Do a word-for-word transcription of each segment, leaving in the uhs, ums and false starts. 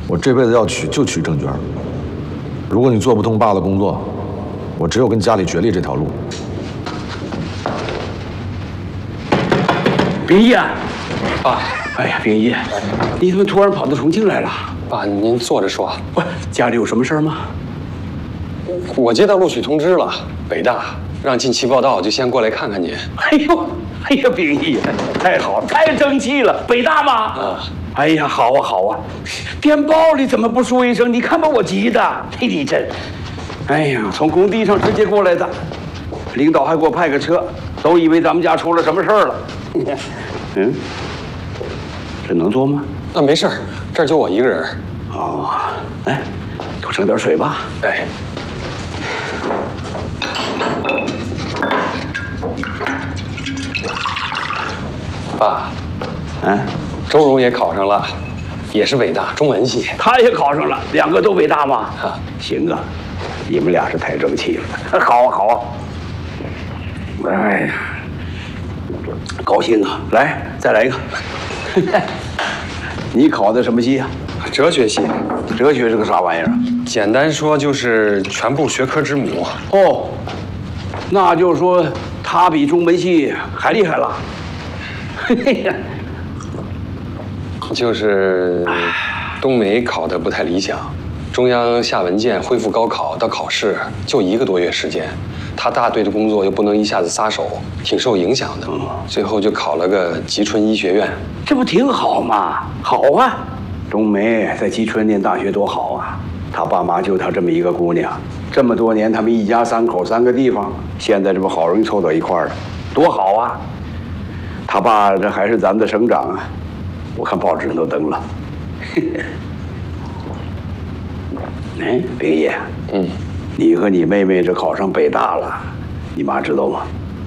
我这辈子要娶就娶郑娟。如果你做不通爸的工作，我只有跟家里决裂这条路。 秉义啊， 爸， 哎呀，秉义，你怎么突然跑到重庆来了？ 爸，您坐着说。 不，家里有什么事儿吗？ 我接到录取通知了，北大让近期报道，就先过来看看您。 哎呦，哎呀，秉义，太好了，太争气了！北大吗？ 啊。 哎呀，好啊，好啊！电报里怎么不说一声？你看把我急的，嘿，你真……哎呀，从工地上直接过来的，领导还给我派个车，都以为咱们家出了什么事儿了。嗯，这能坐吗？ 啊，没事儿，这儿就我一个人。 哦，来，给我盛点水吧。 哎。爸， 嗯。 周荣也考上了，也是北大中文系。 他也考上了，两个都北大吗？ 啊， 行啊，你们俩是太争气了。好啊，好啊。哎呀，高兴啊！来，再来一个。你考的什么系啊？ 哲学系。 哲学是个啥玩意儿？ 简单说就是全部学科之母。 哦，那就是说他比中文系还厉害了。嘿嘿呀。 就是冬梅考得不太理想，中央下文件恢复高考到考试就一个多月时间，他大队的工作又不能一下子撒手，挺受影响的。最后就考了个吉春医学院， 这不挺好吗？好啊，冬梅在吉春念大学多好啊！他爸妈就他这么一个姑娘，这么多年他们一家三口三个地方，现在这不好容易凑到一块儿了，多好啊！他爸这还是咱们的省长啊。我看报纸上都登了。哎，秉义， 嗯， 你和你妹妹这考上北大了，你妈知道吗？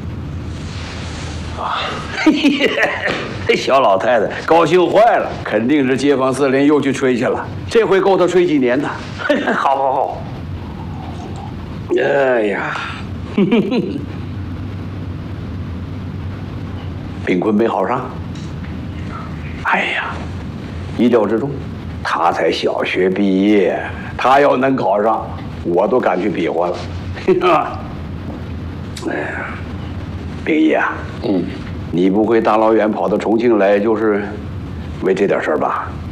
啊，这小老太太高兴坏了，肯定是街坊四邻又去吹去了，这回够她吹几年的。好好好。哎呀，炳坤没考上。哎呀，意料之中，他才小学毕业，他要能考上，我都敢去比划了。哎呀，秉义啊， 嗯， 你不会大老远跑到重庆来，就是为这点事儿吧？